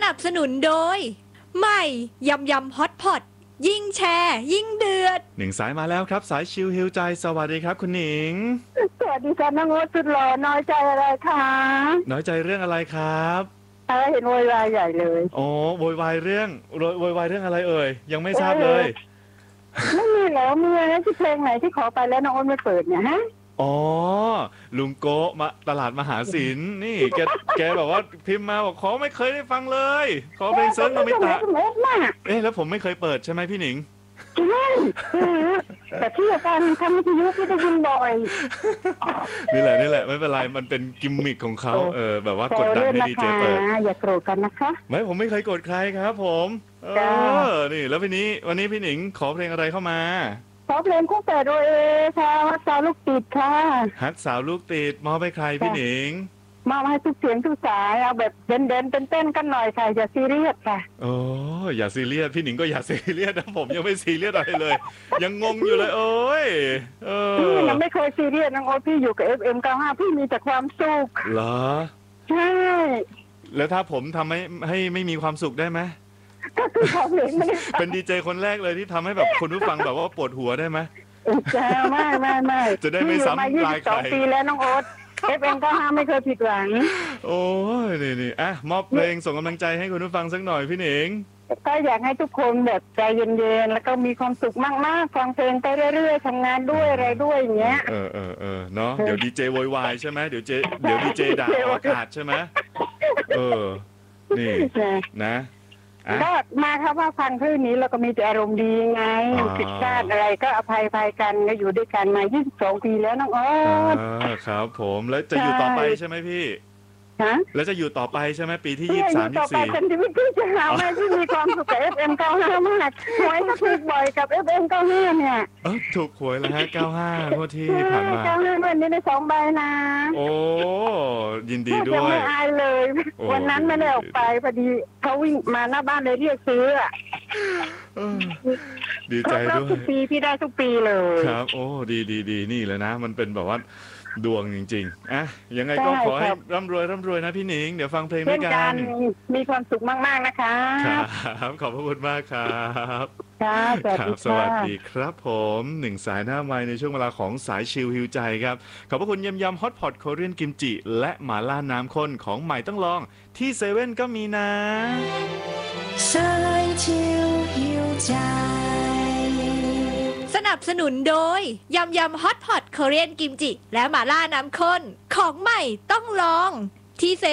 นับสนุนโดยใหม่ยำยำฮอตพอตยิ่งแชร์ยิ่งเดือดหนึ่งสายมาแล้วครับสายชิลฮิวใจสวัสดีครับคุณหนิงสวัสดีค่ะน้องโอ๊ตสุดหล่อน้อยใจอะไรคะน้อยใจเรื่องอะไรครับเห็นโวยวายใหญ่เลยโอ้โวยวายเรื่องอะไรเอ่ยยังไม่ทราบเลยไม่มีแล้วมีอะไรที่เพลงไหนที่ขอไปแล้วน้องโอ๊ตไม่เปิดเนี่ยฮะอ๋อลุงโกะมาตลาดมหาศิลป์นี่แกบอกว่าพิมพ์มาบอกขอไม่เคยได้ฟังเลยขอเพลงเซิร์ฟโนบิตะแล้วผมไม่เคยเปิดใช่ไหมพี่หนิงใช่แต่ที่การทำวิทยุที่ได้ยินบ่อยนี่แหละไม่เป็นไรมันเป็นกิมมิคของเขาแบบว่ากดดันให้ดีเจเปิดอย่าโกรธกันนะคะไม่ผมไม่เคยโกรธใครครับผมนี่แล้ววันนี้พี่หนิงขอเพลงอะไรเข้ามาขอเพลงคู่แฝดโอเอค่ะฮักสาวลูกติดค่ะฮักสาวลูกติดมอบให้ใครพี่หนิงมอบให้ทุกเสียงทุกสายเอาแบบเด่นเต้นกันหน่อยค่ะอย่าซีเรียสค่ะโอ้อย่าซีเรียสพี่หนิงก็อย่าซีเรียสนะผมยังไม่ซีเรียสอะไรเลยยังงงอยู่เลยโอ้ยพี่ยังไม่เคยซีเรียสน้องโอ๊ตพี่อยู่กับ FM95 พี่มีแต่ความสุขเหรอใช่แล้วถ้าผมทำให้ไม่มีความสุขได้ไหมก็คือของเพลงเป็นดีเจคนแรกเลยที่ทำให้แบบคนผู้ฟังแบบว่าปวดหัวได้ไหมจะไม่จะได้ไม่ซ้ำลายใคร 22 ปีแล้วน้องโอ๊ตFM95 ไม่เคยผิดหวังโอ้ยนี่อ่ะมอบเพลงส่งกำลังใจให้คุณผู้ฟังสักหน่อยพี่หนิงก็อยากให้ทุกคนแบบใจเย็นๆแล้วก็มีความสุขมากๆฟังเพลงไปเรื่อยๆทำงานด้วยอะไรด้วยอย่างเงี้ยเนาะเดี๋ยวดีเจโวยวายใช่ไหมเดี๋ยวดีเจด่าอากาศใช่ไหมนี่นะก็มาครับว่าฟังคลื่นนี้เราก็มีแต่อารมณ์ดีไงผิดพลาดอะไรก็อภัยกันก็อยู่ด้วยกันมา22 ปีแล้วน้องโอ๊ตครับผมแล้วจะอยู่ต่อไปใช่ไหมพี่แล้วจะอยู่ต่อไปใช่ไหมปีที่23 24ต่อไปเป็นชีวิตที่จะหาไม่ที่มีความสุขกับ FM95 มากหวยก็ถูกบ่อยกับ FM95 เนี่ยถูกหวยแล้วฮะ95ทั่วที่ผ่านมา 95วันนี้ได้2 ใบนะโอ้ยินดีด้วยยังไม่อายเลยวันนั้นไม่ได้ออกไปพอดีเขาวิ่งมาหน้าบ้านเลยเรียกซื้อดีใจด้วยทุกปีพี่ได้ทุกปีเลยครับโอ้ดีนี่เลยนะมันเป็นแบบว่าดวงจริงๆยังไงก็ขอให้ร่ำรวยนะพี่หนิงเดี๋ยวฟังเพลงด้วยกันมีความสุขมากๆนะคะครับขอบพระคุณมากครับครับสวัสดีครับผม1 สายหน้าไมค์ในช่วงเวลาของสายชิลฮิวใจครับขอบพระคุณยำฮอตพอตโคเรียนกิมจิและหม่าล่าน้ำข้นของใหม่ต้องลองที่เซเว่นก็มีนะสายชิลฮิวใจสนับสนุนโดยยำฮอตพอตโคเรียนกิมจิและหม่าล่าน้ำข้นของใหม่ต้องลองที่